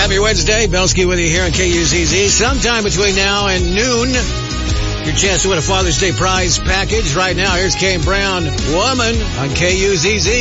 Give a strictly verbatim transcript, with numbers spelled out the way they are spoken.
Happy Wednesday. Belsky with you here on K U Z Z. Sometime between now and noon, your chance to win a Father's Day prize package. Right now, here's Kane Brown, Woman, on K U Z Z.